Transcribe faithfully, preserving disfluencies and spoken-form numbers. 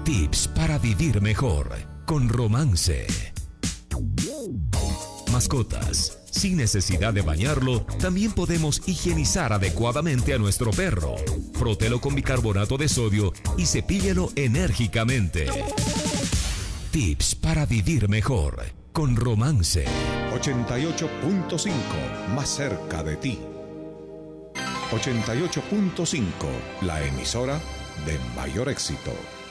Tips para vivir mejor con Romance. Mascotas. Sin necesidad de bañarlo, también podemos higienizar adecuadamente a nuestro perro. Frótelo con bicarbonato de sodio y cepíllelo enérgicamente. Tips para vivir mejor con Romance. ochenta y ocho punto cinco, más cerca de ti. ochenta y ocho punto cinco, la emisora de mayor éxito.